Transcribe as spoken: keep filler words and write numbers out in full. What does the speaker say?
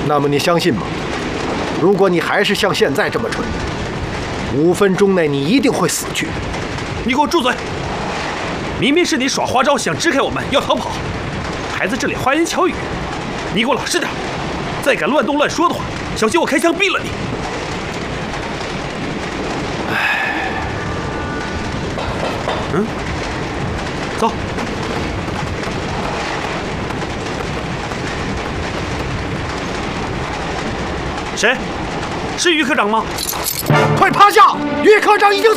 那么你相信吗？如果你还是像现在这么蠢，五分钟内你一定会死去。 你给我住嘴！明明是你耍花招，想支开我们，要逃跑，还在这里花言巧语。你给我老实点，再敢乱动乱说的话，小心我开枪毙了你！哎，嗯，走。谁？是于科长吗？ 快趴下！于科长已经